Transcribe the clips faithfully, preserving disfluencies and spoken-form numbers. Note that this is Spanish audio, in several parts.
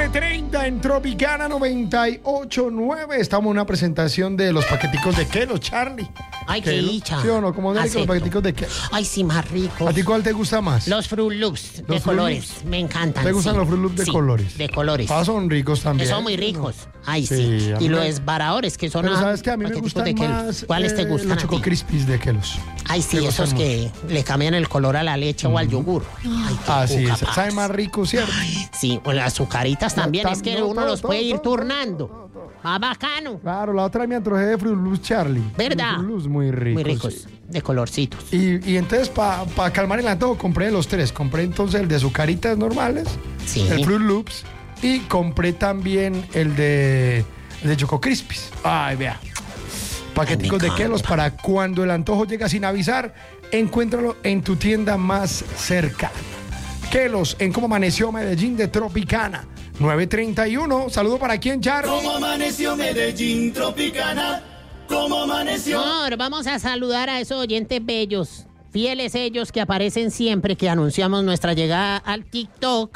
nueve treinta en Tropicana noventa y ocho punto nueve. Estamos en una presentación de los paqueticos de Kelos, Charlie. Ay, qué Kelos, dicha. ¿sí o no? ¿Cómo de los paqueticos de Kelos? Ay, sí, más ricos. ¿A ti cuál te gusta más? Los Fruit Loops de Los Fruit colores. Loops. Me encantan. ¿Te gustan sí. los Fruit Loops de Sí, colores? de colores. Ah, son ricos también. Son muy ricos. Ay, Sí, sí. a mí Y me- los desbaradores que son Pero ah, sabes que a mí me paqueticos gustan de Kelos. más ¿Cuáles te eh, gustan los a Choco ti? Crispies de Kelos. Ay, sí, Me gustan esos mucho. que le cambian el color a la leche o al yogur. Ay, qué Ah, sí, cuca, sabe parce. más rico, ¿cierto? Sí, o las azucaritas también. tam- Es que no, uno todo, los todo, puede ir todo, todo, turnando. todo, todo. Más bacano. Claro, la otra me antojé de Fruit Loops, Charlie. ¿Verdad? Los Fruit Loops muy ricos. Muy ricos. sí. De colorcitos. Y, y entonces, para pa calmar el antojo, compré los tres. Compré entonces el de azucaritas normales, Sí. el Fruit Loops, y compré también el de, el de Choco Crispies. Ay, vea. Paqueticos de encanta. Kelos para cuando el antojo llega sin avisar, encuéntralo en tu tienda más cercana. Kelos, en Cómo Amaneció Medellín de Tropicana. nueve treinta y uno. Saludo para quién, Charlie. ¿Cómo amaneció Medellín, Tropicana? ¿Cómo amaneció? Amor, vamos a saludar a esos oyentes bellos, fieles ellos que aparecen siempre que anunciamos nuestra llegada al TikTok.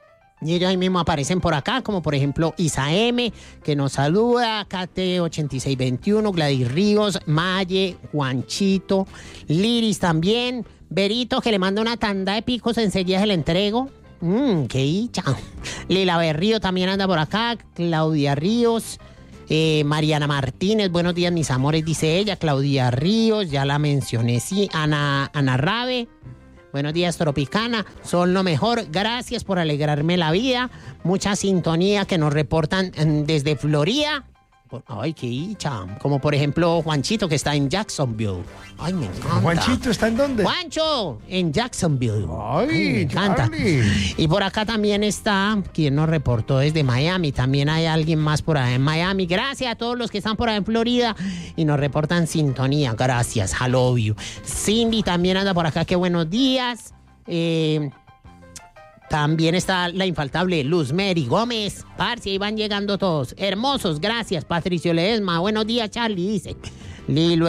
Y ellos ahí mismo aparecen por acá, como por ejemplo Isa M, que nos saluda, K T ochenta y seis veintiuno, Gladys Ríos, Maye, Juanchito, Liris también, Berito, que le manda una tanda de picos, enseguida se le entrego. Mmm, qué dicha. Lila Berrío también anda por acá, Claudia Ríos, eh, Mariana Martínez, buenos días mis amores, dice ella, Claudia Ríos, ya la mencioné, sí, Ana, Ana Rabe. Buenos días, Tropicana. Son lo mejor. Gracias por alegrarme la vida. Mucha sintonía que nos reportan mm, desde Florida. Por- Ay, qué dicha. Como por ejemplo Juanchito, que está en Jacksonville. Ay, me encanta. Juanchito, ¿está en dónde? Juancho, en Jacksonville. Ay, me encanta. Charlie. Y por acá también está quien nos reportó desde Miami. También hay alguien más por ahí en Miami. Gracias a todos los que están por ahí en Florida y nos reportan sintonía. Gracias, I love you. Cindy también anda por acá. Qué buenos días. Eh, también está la infaltable Luz Mary Gómez. Parce, ahí van llegando todos. Hermosos, gracias. Patricio Ledesma. Buenos días, Charlie, dice. Lilo